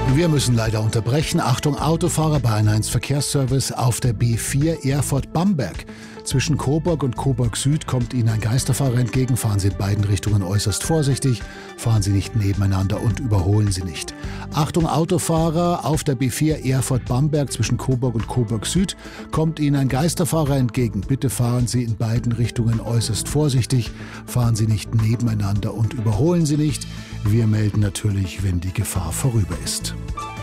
Wir müssen leider unterbrechen. Achtung, Autofahrer bei 1 Verkehrsservice auf der B4 Erfurt-Bamberg. Zwischen Coburg und Coburg Süd kommt Ihnen ein Geisterfahrer entgegen. Fahren Sie in beiden Richtungen äußerst vorsichtig. Fahren Sie nicht nebeneinander und überholen Sie nicht. Achtung, Autofahrer auf der B4 Erfurt-Bamberg zwischen Coburg und Coburg Süd kommt Ihnen ein Geisterfahrer entgegen. Bitte fahren Sie in beiden Richtungen äußerst vorsichtig. Fahren Sie nicht nebeneinander und überholen Sie nicht. Wir melden natürlich, wenn die Gefahr vorüber ist.